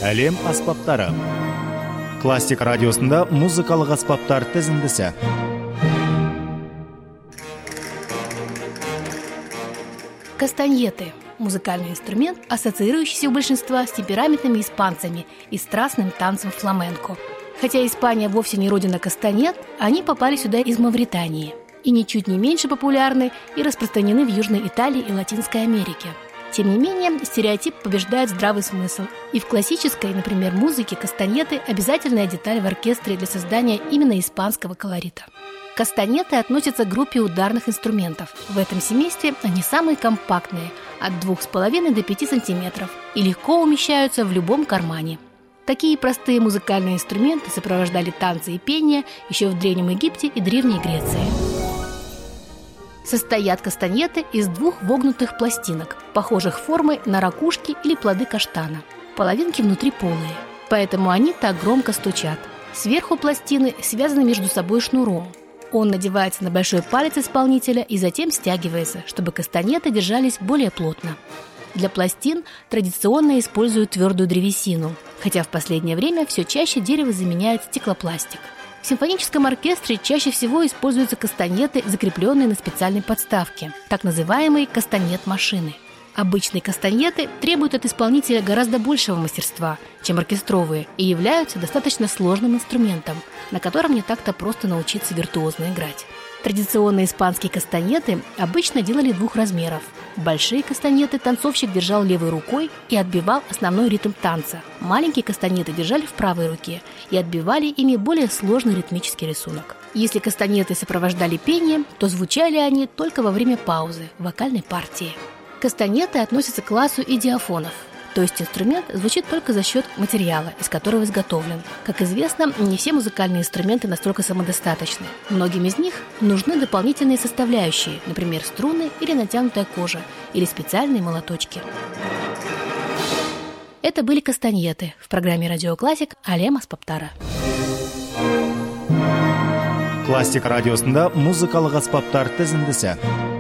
Әлем аспаптары. Классик радиосында музыкалык аспаптар тізіндісі. Кастаньеты – музыкальный инструмент, ассоциирующийся у большинства с темпераментными испанцами и страстным танцем фламенко. Хотя Испания вовсе не родина кастаньет, они попали сюда из Мавритании и ничуть не меньше популярны и распространены в Южной Италии и Латинской Америке. Тем не менее, стереотип побеждает здравый смысл. И в классической, например, музыке кастаньеты – обязательная деталь в оркестре для создания именно испанского колорита. Кастаньеты относятся к группе ударных инструментов. В этом семействе они самые компактные – от 2,5 до 5 сантиметров и легко умещаются в любом кармане. Такие простые музыкальные инструменты сопровождали танцы и пение еще в Древнем Египте и Древней Греции. Состоят кастаньеты из двух вогнутых пластинок, похожих формой на ракушки или плоды каштана. Половинки внутри полые, поэтому они так громко стучат. Сверху пластины связаны между собой шнуром. Он надевается на большой палец исполнителя и затем стягивается, чтобы кастаньеты держались более плотно. Для пластин традиционно используют твердую древесину, хотя в последнее время все чаще дерево заменяет стеклопластик. В симфоническом оркестре чаще всего используются кастаньеты, закрепленные на специальной подставке, так называемые кастаньет-машины. Обычные кастаньеты требуют от исполнителя гораздо большего мастерства, чем оркестровые, и являются достаточно сложным инструментом, на котором не так-то просто научиться виртуозно играть. Традиционные испанские кастаньеты обычно делали двух размеров. Большие кастаньеты танцовщик держал левой рукой и отбивал основной ритм танца. Маленькие кастаньеты держали в правой руке и отбивали ими более сложный ритмический рисунок. Если кастаньеты сопровождали пением, то звучали они только во время паузы, вокальной партии. Кастаньеты относятся к классу идиофонов, то есть инструмент звучит только за счет материала, из которого изготовлен. Как известно, не все музыкальные инструменты настолько самодостаточны. Многим из них нужны дополнительные составляющие, например, струны или натянутая кожа, или специальные молоточки. Это были кастаньеты в программе «Радио Классик» Әлем аспаптары. Классик радиосында музыкалык аспаптар тізіндісі.